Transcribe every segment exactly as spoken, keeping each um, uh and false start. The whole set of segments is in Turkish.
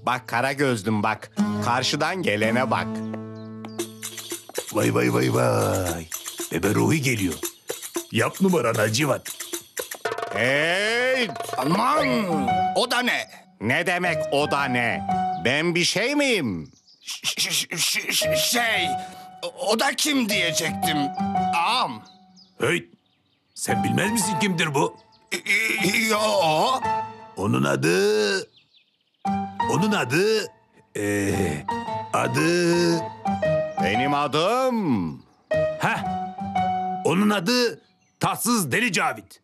Bak kara gözlüm bak. Karşıdan gelene bak. Vay vay vay vay. Bebe Ruhi geliyor. Yap numaranı Hacivat. Hey! Aman! O da ne? Ne demek o da ne? Ben bir şey miyim? Ş- ş- ş- ş- şey, o da kim diyecektim. Ağam. Hey, sen bilmez misin kimdir bu? Yo. Onun adı... Onun adı... Ee, adı... Benim adım. Heh. Onun adı Tatsız Deli Cavit.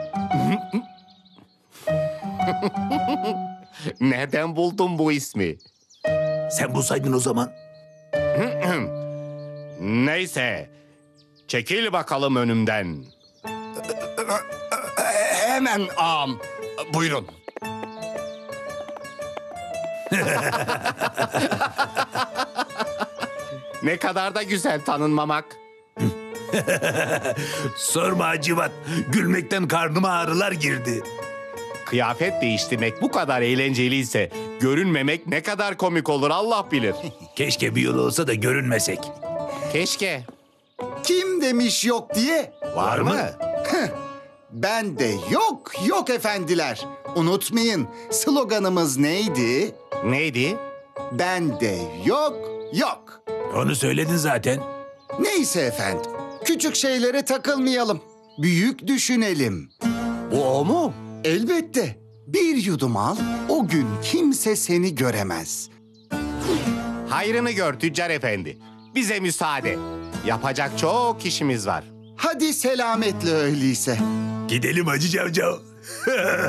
Nereden buldun bu ismi? Sen bulsaydın o zaman. Neyse. Çekil bakalım önümden. Hemen ağam. Buyurun. Ne kadar da güzel tanınmamak. Sorma Hacivat. Gülmekten karnıma ağrılar girdi. Kıyafet değiştirmek bu kadar eğlenceliyse görünmemek ne kadar komik olur Allah bilir. Keşke bir yol olsa da görünmesek. Keşke. Kim demiş yok diye? Var mı? Ben de yok yok efendiler. Unutmayın sloganımız neydi? Neydi? Ben de yok yok. Onu söyledin zaten. Neyse efendim. Küçük şeylere takılmayalım. Büyük düşünelim. Bu o mu? Elbette. Bir yudum al, o gün kimse seni göremez. Hayrını gör tüccar efendi. Bize müsaade. Yapacak çok işimiz var. Hadi selametle öyleyse. Gidelim Hacı Cavcav.